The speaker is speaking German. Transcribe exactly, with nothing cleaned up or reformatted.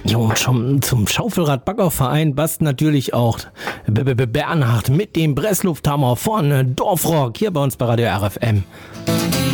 Jo, und schon zum Schaufelrad-Baggerverein passt natürlich auch B -B -B Bernhard mit dem Presslufthammer von Dorfrock hier bei uns bei Radio R F M.